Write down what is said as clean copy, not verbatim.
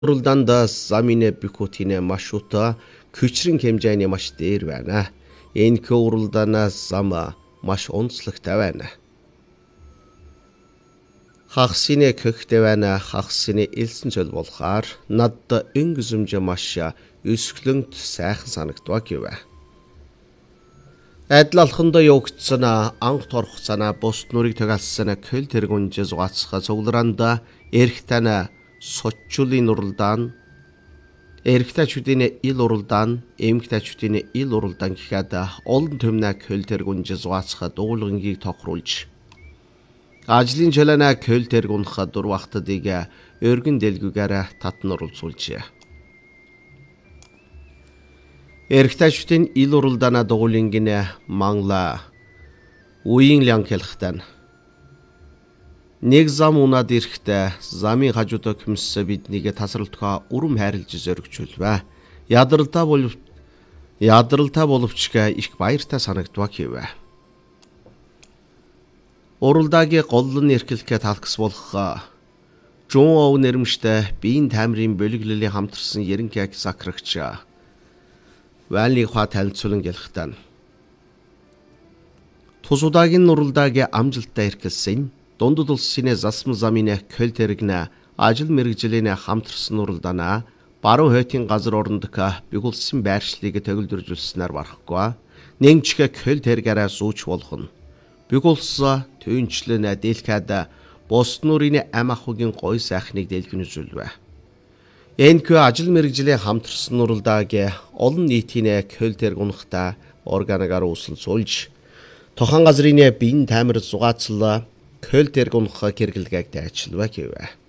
Уралдаанда замын бикутийн маршрута хүчрэн хэмжээний маш дээр байна. Энэ уралдаанаас зам маш онцлогтой байна. Хагасны көхтэй байна. Хагасны элсэн цол болохоор надад өнгөзөмж маш өсгөлөнт сайхан санагддаг гэв. Адил алхандаа явагдсан анх торох цана бус нүрийг тагаалсан көл тэргүнж зугаацха цугларанда эрхтана сочулын уралдаан эрхтачүүдийн ил уралдаан эмгтачүүдийн ил уралдаан гэхэд олон төмнө көл тэргүнж зугаацха дуулангийг тохируулж ажлын чалана көл тэргүнх дурвахтдыг өргөн дэлгүүгээр татн оруулжээ. Эрхтачүүдийн ил уралдаана дуулангын мангла үеийн лянхэлхтан нэг зам унаад ирэхдээ замын хажуудаа хөмсө биднийг тасралтгаа урам хайрлж зоригчулвэ. Ядралтай боловч их баяртай санагддаг гэв. Уралдаагийн голлон эрхлэхээ талхс болох жуун ов нэрмжтэй биеийн таймрын бөлөглөлийн хамтарсан ерөнхий сакрагч Вали хаа танилцуулан гэлхтэн. Тус удаагийн уралдаагийн амжилттай эрхэлсэн дундад улсын засмал замын көл тэрэгнэ ажил мэргэжлийн хамтарсан уралдаана баруун хойтын газар орондох бигулсан байршлыг төгөлдржүүлснээр барахгүй нэгчгэ көл тэргээрээ сууч болгоно. Бигулса төвөнчлэн дэлхийд бус нүрийн ам ахуйн гой сайхныг дэлгэн үзүүлвэ. Энэхүү ажил мэргэжлийн хамтарсан уралдаагийн олон нийтийн көл тэргунхтай органаар үүсэлцүүлж тохон газрын биеийн таймар зугаацлаа көл тэргунх хэрэглэгээг дайчилвэ гэв.